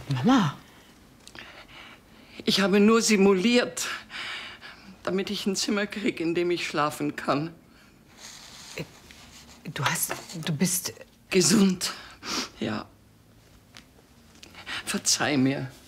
Mama. Ich habe nur simuliert, damit ich ein Zimmer kriege, in dem ich schlafen kann. Du bist... Gesund, ja. Verzeih mir.